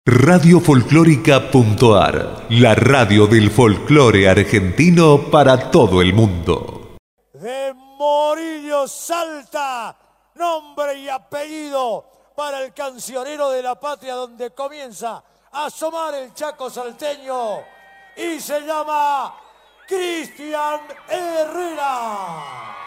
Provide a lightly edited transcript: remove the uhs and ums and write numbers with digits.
Radiofolclórica.ar, la radio del folclore argentino para todo el mundo. De Morillo Salta, nombre y apellido para el cancionero de la patria, donde comienza a asomar el Chaco salteño, y se llama Cristian Herrera.